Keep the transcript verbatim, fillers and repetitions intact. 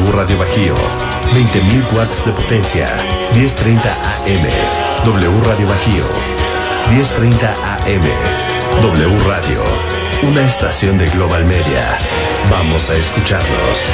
W Radio Bajío, veinte mil watts de potencia, diez treinta A M. W Radio Bajío, diez treinta A M. W Radio, una estación de Global Media. Vamos a escucharnos.